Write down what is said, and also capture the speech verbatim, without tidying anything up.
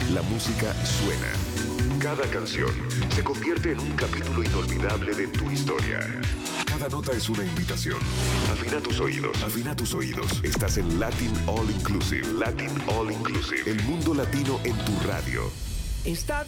la música suena. Cada canción se convierte en un capítulo inolvidable de tu historia. Cada nota es una invitación. Afina tus oídos. Afina tus oídos. Estás en Latin All Inclusive. Latin All Inclusive. El mundo latino en tu radio. Está